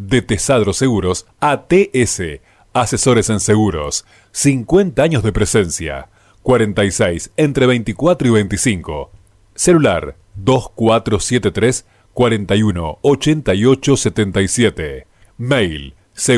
De Tesadro Seguros a TS, asesores en seguros. 50 años de presencia. 46 entre 24 y 25. Celular 2473 41 88 77. Mail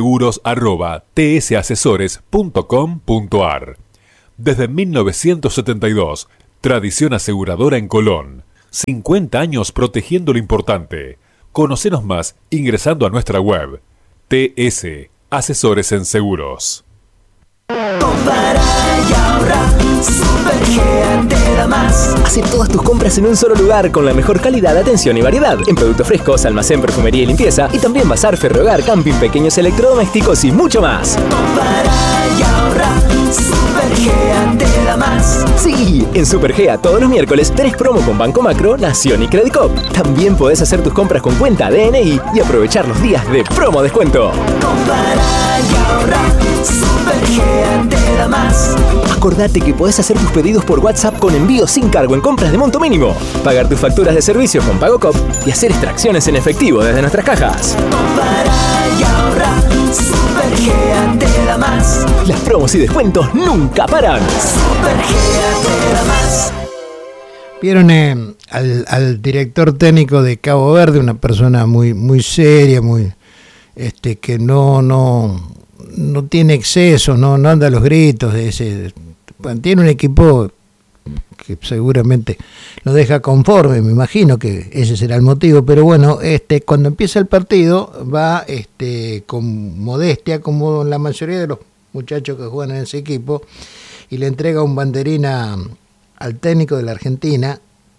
seguros@tsasesores.com.ar. Desde 1972, tradición aseguradora en Colón. 50 años protegiendo lo importante. Conocenos más ingresando a nuestra web. TS, Asesores en Seguros. Compara y ahorra, Supergea te da más. Hace todas tus compras en un solo lugar con la mejor calidad, atención y variedad. En productos frescos, almacén, perfumería y limpieza. Y también bazar, ferrohogar, camping, pequeños electrodomésticos y mucho más. Compara y ahorra, Supergea te da más. Sí, en Supergea todos los miércoles tenés promo con Banco Macro, Nación y Credicop. También podés hacer tus compras con cuenta DNI y aprovechar los días de promo descuento. Compara y ahorra, Supergea te da más. Acordate que podés hacer tus pedidos por WhatsApp con envío sin cargo en compras de monto mínimo, pagar tus facturas de servicio con PagoCop y hacer extracciones en efectivo desde nuestras cajas. Compara y ahorra, Supergea te da más. Las promos y descuentos nunca paran. Supergea te da más. Vieron al director técnico de Cabo Verde, una persona muy seria, muy que no tiene exceso, no anda a los gritos. Tiene un equipo que seguramente lo deja conforme, me imagino que ese será el motivo, pero bueno, cuando empieza el partido va con modestia, como la mayoría de los muchachos que juegan en ese equipo, y le entrega un banderín al técnico de la Argentina.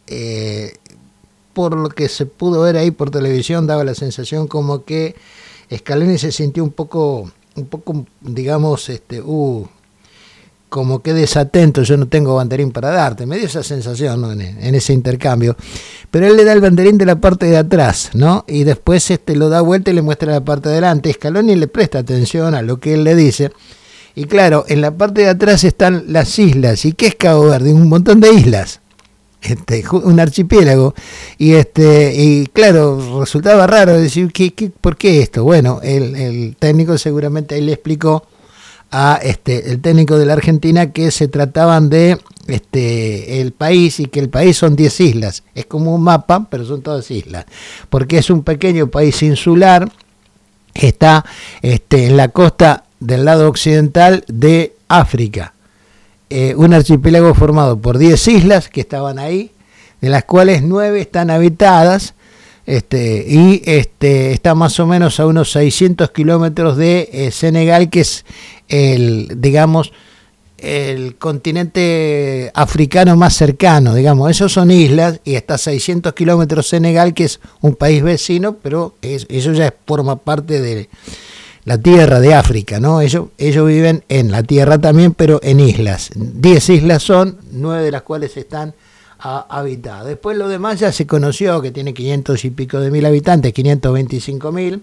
Por lo que se pudo ver ahí por televisión, daba la sensación como que Scaloni se sintió un poco digamos, como que desatento, yo no tengo banderín para darte, me dio esa sensación, ¿no? en ese intercambio, pero él le da el banderín de la parte de atrás, ¿no? Y después lo da vuelta y le muestra la parte de adelante. Scaloni le presta atención a lo que él le dice, y claro, en la parte de atrás están las islas. ¿Y qué es Cabo Verde? Un montón de islas, un archipiélago, y claro, resultaba raro decir ¿por qué esto? Bueno, el técnico seguramente ahí le explicó a el técnico de la Argentina que se trataban de el país, y que el país son 10 islas, es como un mapa, pero son todas islas, porque es un pequeño país insular, está en la costa del lado occidental de África. Un archipiélago formado por 10 islas que estaban ahí, de las cuales 9 están habitadas, y está más o menos a unos 600 kilómetros de Senegal, que es el continente africano más cercano, digamos. Esos son islas, y está a 600 kilómetros Senegal, que es un país vecino, pero eso ya forma parte de la tierra de África, ¿no? Ellos viven en la tierra también, pero en islas. 10 islas son, 9 de las cuales están habitadas. Después lo demás ya se conoció, que tiene 500 y pico de mil habitantes, 525.000,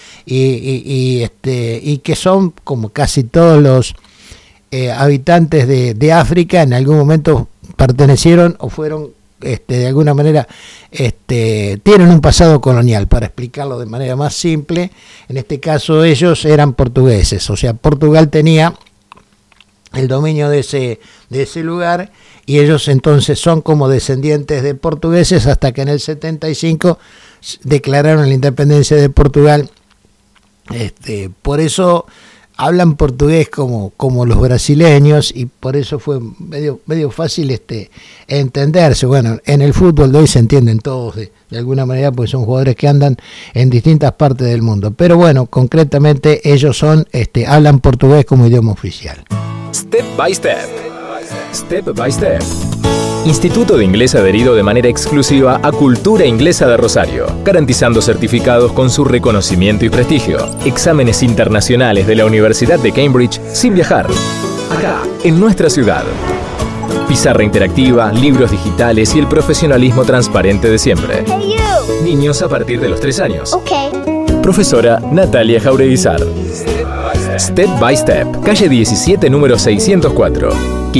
y que son, como casi todos los habitantes de África, en algún momento pertenecieron o fueron de alguna manera tienen un pasado colonial, para explicarlo de manera más simple. En este caso ellos eran portugueses, o sea, Portugal tenía el dominio de ese lugar, y ellos entonces son como descendientes de portugueses, hasta que en el 75 declararon la independencia de Portugal. Por eso hablan portugués como los brasileños, y por eso fue medio fácil entenderse. Bueno, en el fútbol de hoy se entienden todos de alguna manera, porque son jugadores que andan en distintas partes del mundo. Pero bueno, concretamente ellos hablan portugués como idioma oficial. Step by Step. Step by Step. Instituto de Inglés adherido de manera exclusiva a Cultura Inglesa de Rosario, garantizando certificados con su reconocimiento y prestigio. Exámenes internacionales de la Universidad de Cambridge sin viajar. Acá, en nuestra ciudad. Pizarra interactiva, libros digitales y el profesionalismo transparente de siempre. Hey, you. Niños a partir de los 3 años. Okay. Profesora Natalia Jaureguizar. Step by Step, calle 17, número 604,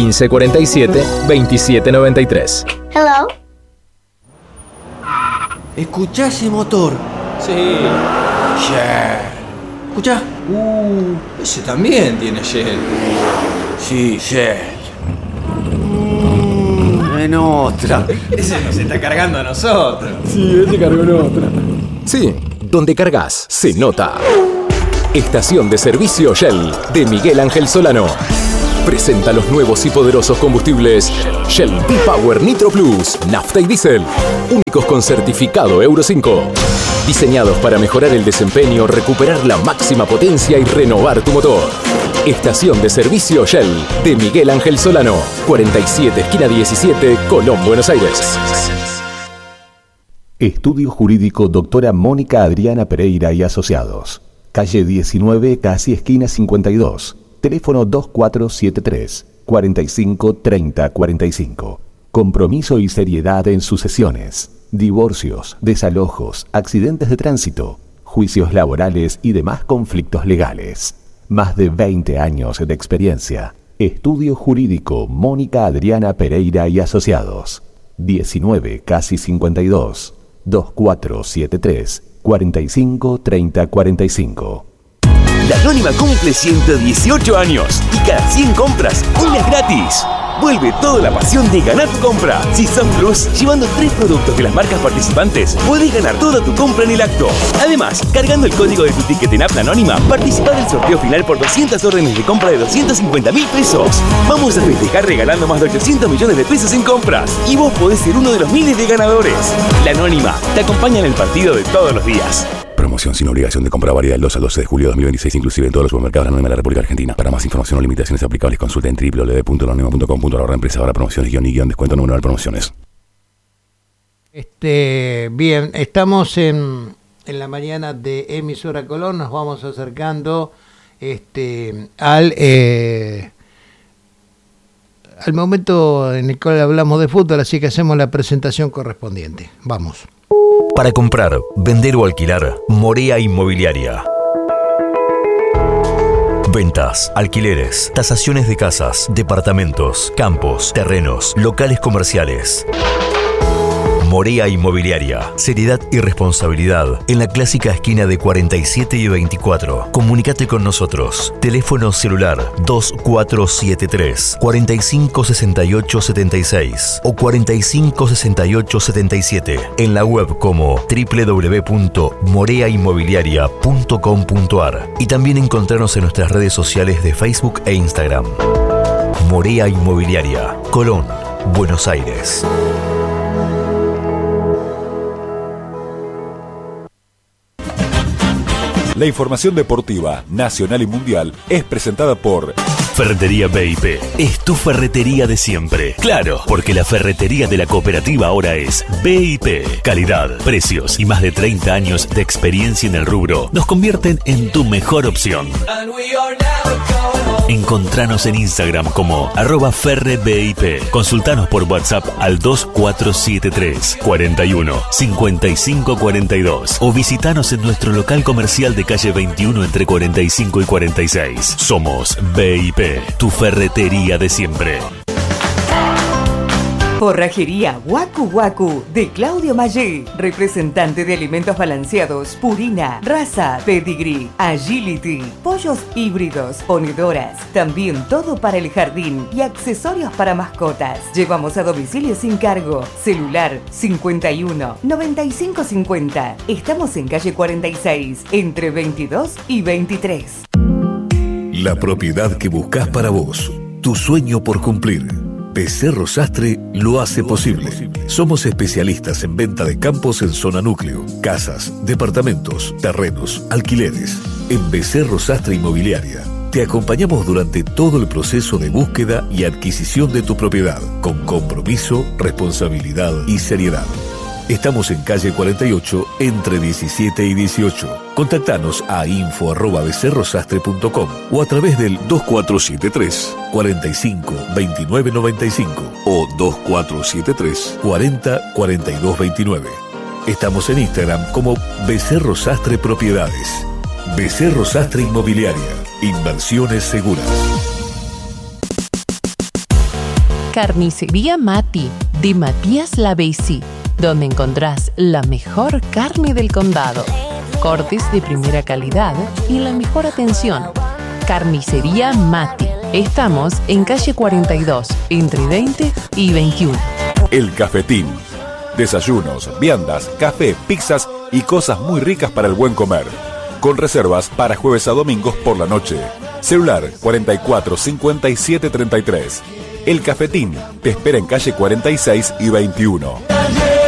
1547-2793. Hello. ¿Escuchá ese motor? Sí. Yeah. escuchá. Ese también tiene Shell. Sí, Shell. En otra. Ese nos está cargando a nosotros. Sí, ese cargó en otra. Sí, donde cargas, se nota. Estación de servicio Shell de Miguel Ángel Solano. Presenta los nuevos y poderosos combustibles Shell V-Power Nitro Plus, nafta y diésel. Únicos con certificado Euro 5. Diseñados para mejorar el desempeño, recuperar la máxima potencia y renovar tu motor. Estación de servicio Shell de Miguel Ángel Solano. 47, esquina 17, Colón, Buenos Aires. Estudio Jurídico Doctora Mónica Adriana Pereira y Asociados. Calle 19, casi esquina 52. Teléfono 2473 45 30 45. Compromiso y seriedad en sus sesiones. Divorcios, desalojos, accidentes de tránsito, juicios laborales y demás conflictos legales. Más de 20 años de experiencia. Estudio Jurídico Mónica Adriana Pereira y Asociados. 19, casi 52. 2473 45 30 45. La Anónima cumple 118 años y cada 100 compras, una es gratis. Vuelve toda la pasión de ganar tu compra. Si sos Plus, llevando 3 productos de las marcas participantes, podés ganar toda tu compra en el acto. Además, cargando el código de tu ticket en App La Anónima, participá del sorteo final por 200 órdenes de compra de 250.000 pesos. Vamos a festejar regalando más de 800 millones de pesos en compras. Y vos podés ser uno de los miles de ganadores. La Anónima te acompaña en el partido de todos los días. Promoción sin obligación de compra válida del 2 al 12 de julio de 2026, inclusive en todos los supermercados Anónima de la República Argentina. Para más información o limitaciones aplicables, consulta en www.lanónima.com.ar. Empresa para promociones descuento número de promociones. Bien, estamos en la mañana de Emisora Colón. Nos vamos acercando al momento en el cual hablamos de fútbol, así que hacemos la presentación correspondiente. Vamos. Para comprar, vender o alquilar, Morea Inmobiliaria. Ventas, alquileres, tasaciones de casas, departamentos, campos, terrenos, locales comerciales. Morea Inmobiliaria. Seriedad y responsabilidad en la clásica esquina de 47 y 24. Comunicate con nosotros. Teléfono celular 2473 4568 76 o 4568 77. En la web como www.moreainmobiliaria.com.ar y también encontrarnos en nuestras redes sociales de Facebook e Instagram. Morea Inmobiliaria, Colón, Buenos Aires. La información deportiva, nacional y mundial, es presentada por Ferretería BIP. Es tu ferretería de siempre. Claro, porque la ferretería de la cooperativa ahora es BIP. Calidad, precios y más de 30 años de experiencia en el rubro nos convierten en tu mejor opción. Encontranos en Instagram como @ferrebip. Consultanos por WhatsApp al 2473 41 55 42 o visitanos en nuestro local comercial de calle 21 entre 45 y 46. Somos BIP, tu ferretería de siempre. Forrajería Waku Waku de Claudio Maggi, representante de alimentos balanceados, Purina, Raza, Pedigree, Agility, pollos híbridos, ponedoras, también todo para el jardín y accesorios para mascotas. Llevamos a domicilio sin cargo. Celular 51 95 50. Estamos en calle 46, entre 22 y 23. La propiedad que buscas para vos, tu sueño por cumplir. Becerro Sastre lo hace posible. Somos especialistas en venta de campos en zona núcleo, casas, departamentos, terrenos, alquileres. En Becerro Sastre Inmobiliaria te acompañamos durante todo el proceso de búsqueda y adquisición de tu propiedad, con compromiso, responsabilidad y seriedad. Estamos en calle 48, entre 17 y 18. Contactanos a info@becerrosastre.com o a través del 2473 45 29 95 o 2473 40 42 29. Estamos en Instagram como Becerro Sastre Propiedades. Becerro Sastre Inmobiliaria. Inversiones seguras. Carnicería Mati, de Matías Lavesi, donde encontrás la mejor carne del condado. cortes de primera calidad y la mejor atención. Carnicería Mati. Estamos en calle 42, entre 20 y 21. El Cafetín. Desayunos, viandas, café, pizzas y cosas muy ricas para el buen comer. Con reservas para jueves a domingos por la noche. Celular 44 57 33. El Cafetín te espera en calle 46 y 21.